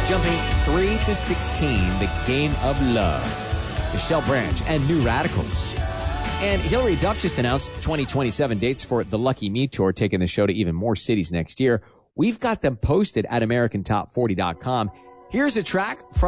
Jumping 3 to 16, The Game of Love. Michelle Branch and New Radicals. And Hilary Duff just announced 2027 dates for the Lucky Me Tour, taking the show to even more cities next year. We've got them posted at AmericanTop40.com. Here's a track from